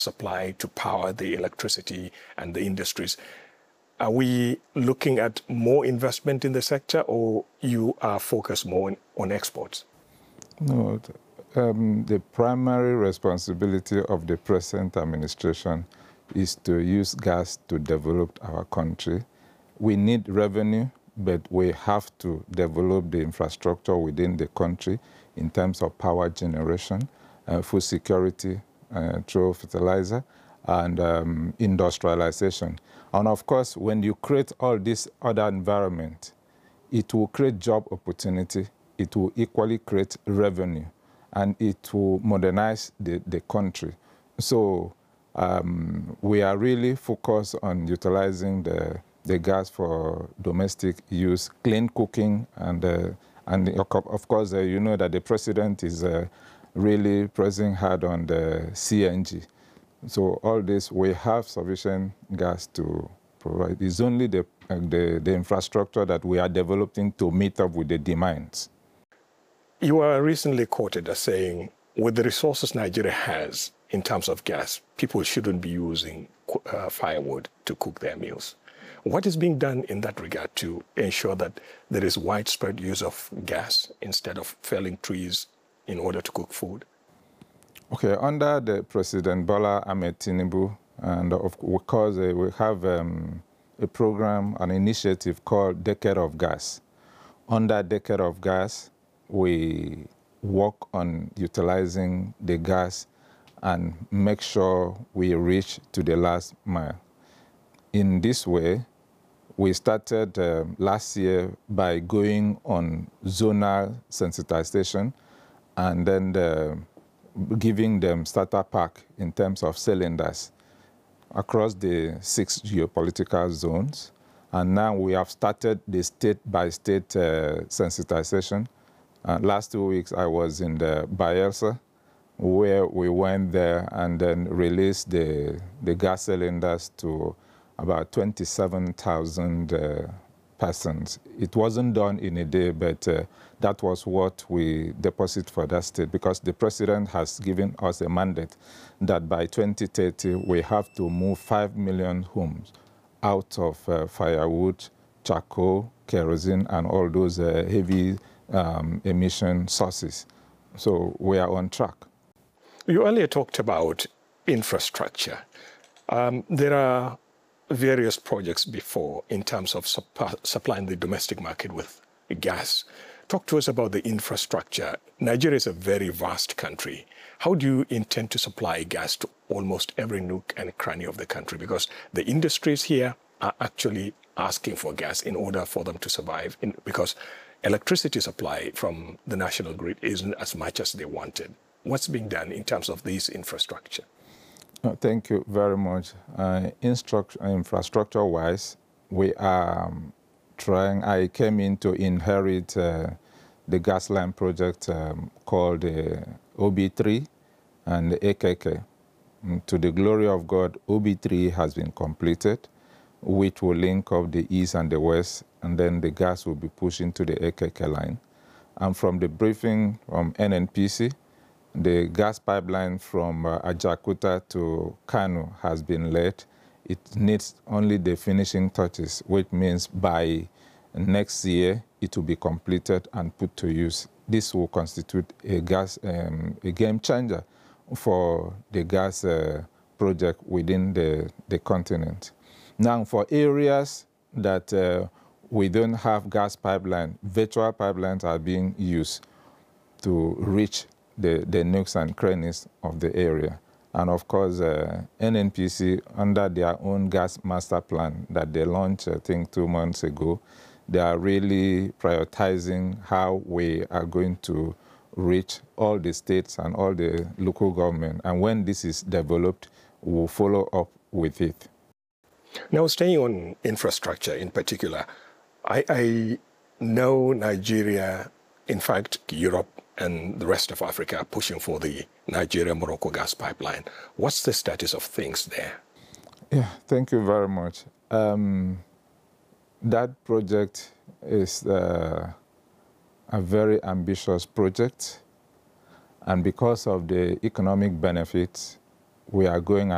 supply to power the electricity and the industries. Are we looking at more investment in the sector, or you are focused more on exports? No, the primary responsibility of the present administration is to use gas to develop our country. We need revenue, but we have to develop the infrastructure within the country in terms of power generation, food security through fertilizer, and industrialization. And of course, when you create all this other environment, it will create job opportunity, it will equally create revenue, and it will modernize the country. So we are really focused on utilizing the gas for domestic use, clean cooking, and of course, you know that the president is really pressing hard on the CNG. So all this, we have sufficient gas to provide. It's only the infrastructure that we are developing to meet up with the demands. You were recently quoted as saying, with the resources Nigeria has in terms of gas, people shouldn't be using firewood to cook their meals. What is being done in that regard to ensure that there is widespread use of gas instead of felling trees in order to cook food? Okay, under the President Bola Ahmed Tinubu, and of course we have a program, an initiative called Decade of Gas. Under Decade of Gas, we work on utilizing the gas and make sure we reach to the last mile. In this way, we started last year by going on zonal sensitization and then giving them starter pack in terms of cylinders across the 6 geopolitical zones. And now we have started the state-by-state sensitization. Last 2 weeks, I was in the Bayelsa, where we went there and then released the gas cylinders to about 27,000 persons. It wasn't done in a day, but that was what we deposit for that state, because the president has given us a mandate that by 2030, we have to move 5 million homes out of firewood, charcoal, kerosene, and all those heavy emission sources. So we are on track. You earlier talked about infrastructure. There are various projects before in terms of supplying the domestic market with gas. Talk to us about the infrastructure. Nigeria is a very vast country. How do you intend to supply gas to almost every nook and cranny of the country? Because the industries here are actually asking for gas in order for them to survive, because electricity supply from the national grid isn't as much as they wanted. What's being done in terms of this infrastructure? Thank you very much. Infrastructure-wise, we are trying. I came in to inherit the gas line project called OB3 and the AKK. To the glory of God, OB3 has been completed, which will link up the east and the west, and then the gas will be pushed into the AKK line. And from the briefing from NNPC, the gas pipeline from Ajakuta to Kano has been laid. It needs only the finishing touches, which means by next year it will be completed and put to use. This will constitute a game changer for the gas project within the continent. Now, for areas that we don't have gas pipeline, virtual pipelines are being used to reach the nooks and crannies of the area. And of course, NNPC, under their own gas master plan that they launched, I think 2 months ago, they are really prioritizing how we are going to reach all the states and all the local government. And when this is developed, we'll follow up with it. Now, staying on infrastructure in particular, I know Nigeria, in fact, Europe and the rest of Africa are pushing for the Nigeria-Morocco gas pipeline. What's the status of things there? Yeah, thank you very much. That project is a very ambitious project. And because of the economic benefits, we are going